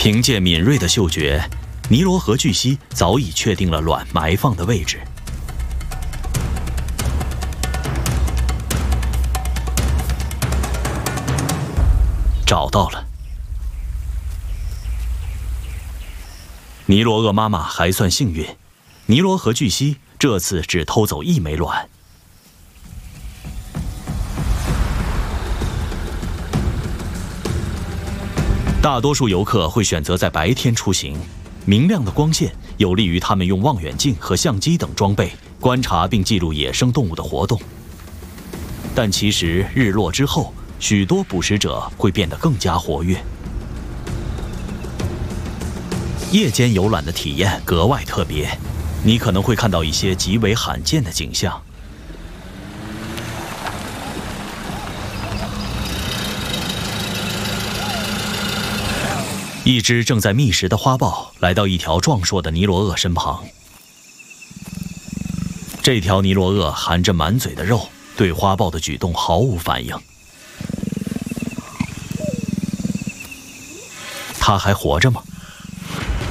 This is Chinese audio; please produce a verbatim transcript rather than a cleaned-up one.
凭借敏锐的嗅觉，尼罗河巨蜥早已确定了卵埋放的位置。找到了。尼罗鳄妈妈还算幸运，尼罗河巨蜥这次只偷走一枚卵。大多数游客会选择在白天出行，明亮的光线有利于他们用望远镜和相机等装备观察并记录野生动物的活动。但其实日落之后，许多捕食者会变得更加活跃。夜间游览的体验格外特别，你可能会看到一些极为罕见的景象。一只正在觅食的花豹来到一条壮硕的尼罗鳄身旁。这条尼罗鳄含着满嘴的肉，对花豹的举动毫无反应。它还活着吗？